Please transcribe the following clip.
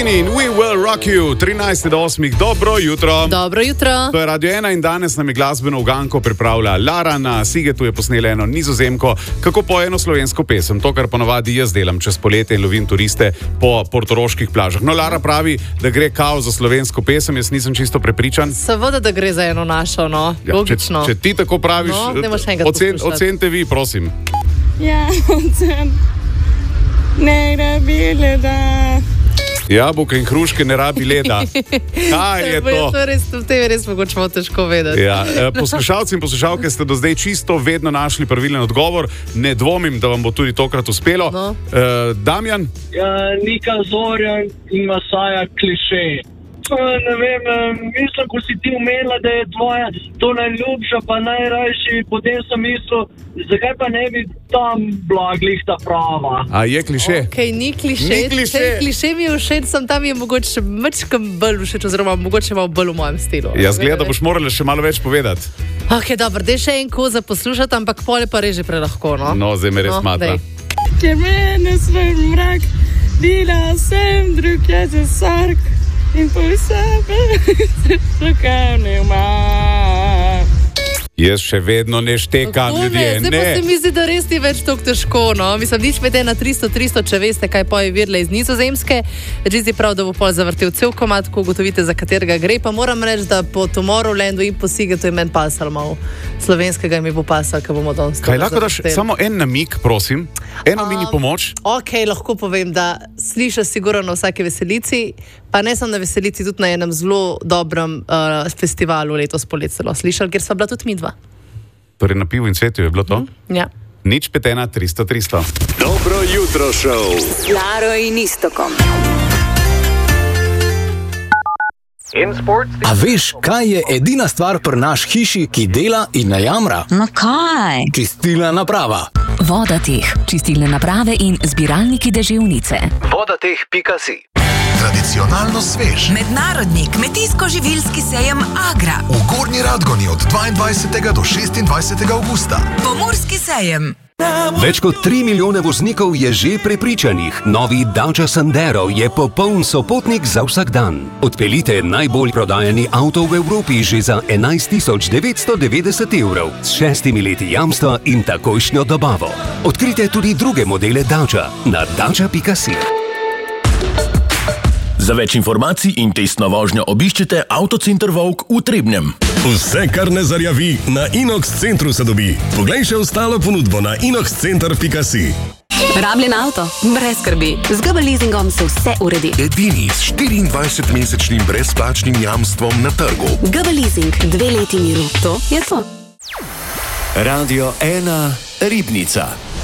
Mini in We Will Rock You, 13.8. Dobro jutro. Dobro jutro. To je Radio 1 in danes nam je glasbeno uganko pripravlja Lara. Na Sigetu je posnela eno Nizozemko, kako poje eno slovensko pesem. To, kar ponavadi jaz delam čez poletje in lovim turiste po portoroških plažah. No, Lara pravi, da gre kao za slovensko pesem, jaz nisem čisto prepričan. Seveda, da gre za eno našo, no. Ja, logično. Če ti tako praviš, ocenite vi, prosim. Ja, ocen. Ne rabi leda. Jabolka in hruške ne rabi leda. Kaj je to? V tem je res mogoče malo težko vedeti. Ja, poslušalci in poslušalke ste do zdaj čisto vedno našli pravilen odgovor. Ne dvomim, da vam bo tudi tokrat uspelo. No. Damjan? Ja, Nika Zorjan in Masaja Kliše. Ne vem, mislim, ko si ti umela, da je tvoja to najljubša, pa najrajši, potem sem mislil, zakaj pa ne bi tam blaglih ta prava. A je kliše? Okej, ni kliše. Kliše mi je všeč, sem tam je mogoče mačkam bolj všeč, oziroma mogoče malo bolj v mojem stilu. Jaz gledam, da boš morala še malo več povedati. Ok, dobro, daj še en koza poslušati, ampak pole pa reži prelahko, no? No, zdaj me res matra. Ker mene svoj mrak, bila sem drug je za sark. In po sebe se šokal ne imam. Jaz še vedno ne štekam, ljudje, Zdaj pa se mi zdi, da res ni več tako težko, no. Mislim, nič med na 300, če veste, kaj poje Virle iz Nizozemske. Čisti prav, da bo pol zavrtel cel komad, ko ugotovite, za katerega gre. Pa moram reči, da po Tomorrowlandu in po Sigetu je meni pasal malo. Slovenskega mi bo pasal, ko bomo danes. Kaj lahko daš samo en namig, prosim? Eno mini pomoč? Ok, lahko povem, da slišiš sigurno na vsake veselici, pa ne samo na veselici, tudi na enem zelo dobrem festivalu letos poletje celo slišal, ker sva bila tudi midva. Torej na Pivu in Cvetu je bilo to? Ja. Nič 5 1 300 300. Dobro jutro, šov. Laro in Istokom. A veš, kaj je edina stvar pri naš hiši, ki dela in ne jamra? No kaj? Čistilna naprava. Vodateh, čistilne naprave in zbiralniki deževnice. Vodateh.si. Tradicionalno svež. Mednarodni kmetijsko-živilski sejem Agra. V Gornji Radgoni od 22. do 26. avgusta. Pomurski sejem. Več kot 3 milijone voznikov je že prepričanih. Novi Dacia Sandero je popoln sopotnik za vsak dan. Odpeljite najbolj prodajani avto v Evropi že za 11.990 evrov s 6 leti jamstva in takojšnjo dobavo. Odkrite tudi druge modele Dacia na dacia.si. Za več informacij in testno vožnjo obiščite Avtocenter Vovk v Trebnjem. Vse, kar ne zarjavi, na Inox Centru se dobi. Poglej še ostalo ponudbo na inoxcenter.si. Rabljen avto, brez skrbi. Z GB leasingom se vse uredi. Edini s 24-mesečnim brezplačnim jamstvom na trgu. GB leasing, 2 leti miru. To je to. Radio 1 Ribnica.